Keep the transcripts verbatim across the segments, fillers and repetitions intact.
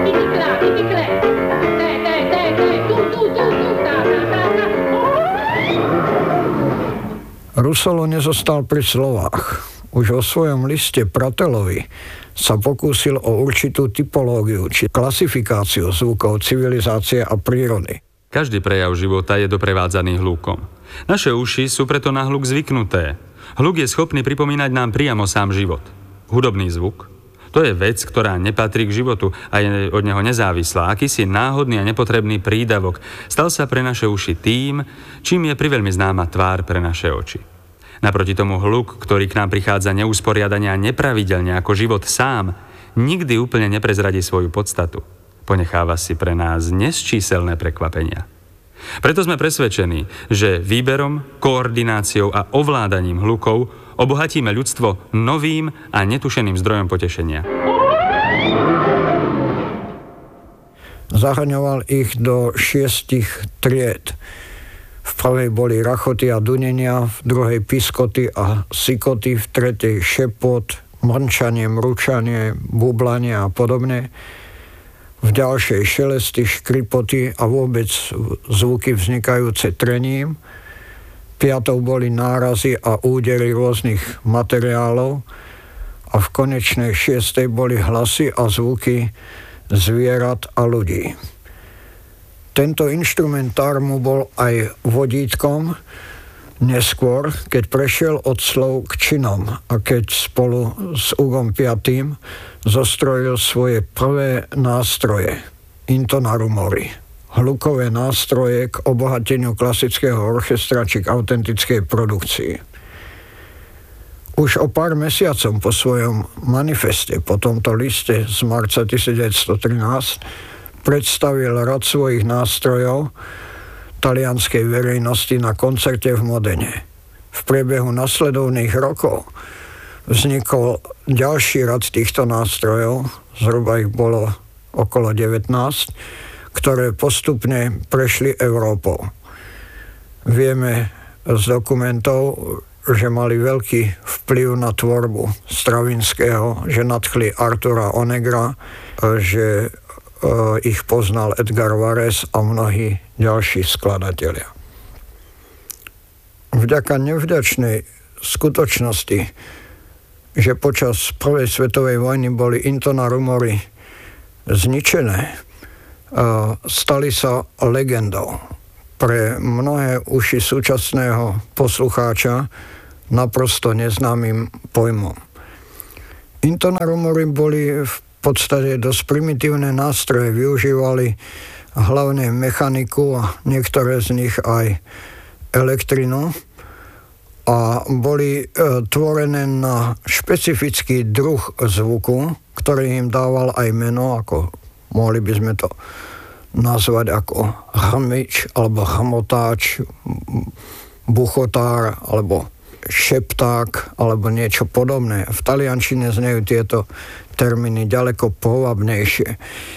Rusolo nezostal pri slovách. Už vo svojom liste Pratelovi sa pokúsil o určitú typológiu či klasifikáciu zvukov civilizácie a prírody. Každý prejav života je doprevádzaný hlukom. Naše uši sú preto na hluk zvyknuté. Hluk je schopný pripomínať nám priamo sám život. Hudobný zvuk, to je vec, ktorá nepatrí k životu a je od neho nezávislá. Akýsi náhodný a nepotrebný prídavok stal sa pre naše uši tým, čím je priveľmi známa tvár pre naše oči. Naproti tomu hluk, ktorý k nám prichádza neusporiadane a nepravidelne ako život sám, nikdy úplne neprezradí svoju podstatu. Ponecháva si pre nás nesčíselné prekvapenia. Preto sme presvedčení, že výberom, koordináciou a ovládaním hlukov obohatíme ľudstvo novým a netušeným zdrojom potešenia. Zahrňoval ich do šiestich tried. V prvej boli rachoty a dunenia, v druhej piskoty a sikoty, v tretej šepot, mrnčanie, mručanie, bublanie a podobne. V ďalšej šelesty, škripoty a vôbec zvuky vznikajúce trením. Piatou boli nárazy a údery rôznych materiálov a v konečnej šiestej boli hlasy a zvuky zvierat a ľudí. Tento inštrumentár mu bol aj vodítkom neskôr, keď prešiel od slov k činom a keď spolu s Ugom piatým zostrojil svoje prvé nástroje, intonarumory, hlukové nástroje k obohateniu klasického orchestra či k autentickej produkcii. Už o pár mesiacom po svojom manifeste, po tomto liste z marca devätnásťstotrinásť, predstavil rad svojich nástrojov talianskej verejnosti na koncerte v Modene. V priebehu nasledovných rokov vznikol ďalší rad týchto nástrojov, zhruba ich bolo okolo devätnásť, ktoré postupne prešli Európou. Vieme z dokumentov, že mali veľký vplyv na tvorbu Stravinského, že nadchli Artura Onegra, že ich poznal Edgar Varese a mnohí ďalší skladatelia. Vďaka nevďačnej skutočnosti, že počas prvej svetovej vojny boli intonarumory zničené, stali sa legendou. Pre mnohé uši súčasného poslucháča naprosto neznámym pojmom. Intonarumory boli v V podstate dosť primitívne nástroje, využívali hlavne mechaniku a niektoré z nich aj elektrinu a boli e, tvorené na špecifický druh zvuku, ktorý im dával aj meno, ako mohli by sme to nazvať ako hrmič alebo hrmotáč, buchotár alebo šepták alebo niečo podobné. V taliančine znejú tieto termíny ďaleko povabnejšie.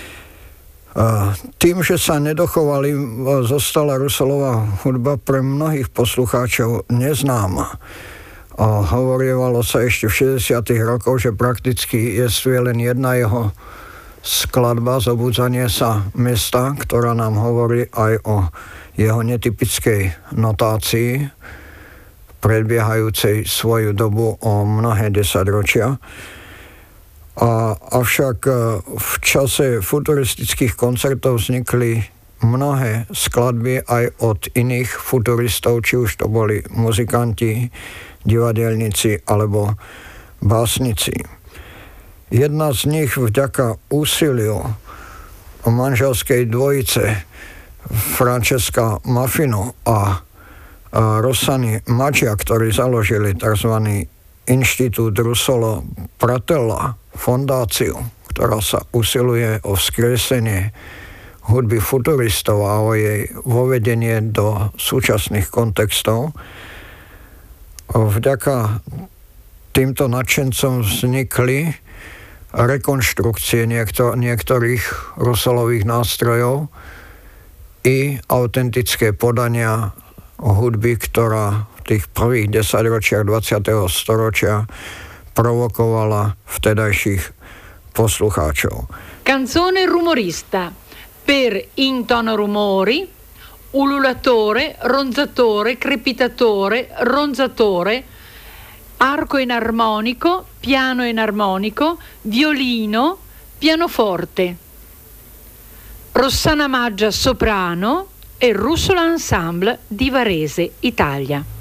Tým, že sa nedochovali, zostala Rusolová hudba pre mnohých poslucháčov neznáma. A hovorievalo sa ešte v šesťdesiatych rokoch, že prakticky je len jedna jeho skladba Zobudzanie sa mesta, ktorá nám hovorí aj o jeho netypickej notácii, predbiehajúcej svoju dobu o mnohé desaťročia. A, avšak v čase futuristických koncertov vznikli mnohé skladby aj od iných futuristov, či už to boli muzikanti, divadelníci alebo básnici. Jedna z nich vďaka úsiliu manželskej dvojice Francesca Maffino a Rossani Maccia, ktorí založili tzv. Inštitút Russolo Pratella, fondáciu, ktorá sa usiluje o vzkriesenie hudby futuristov a o jej vovedenie do súčasných kontextov. Vďaka týmto nadšencom vznikli rekonštrukcie niektor- niektorých Russolových nástrojov i autentické podania hudby, ktorá v tých prvých desaťročiach dvadsiateho storočia provokovala vtedajších poslucháčov. Canzone rumorista per intono rumori, ululatore, ronzatore, crepitatore, ronzatore, arco enarmonico, piano enarmonico, violino, pianoforte. Rossana Maggia soprano e Russola Ensemble di Varese, Italia.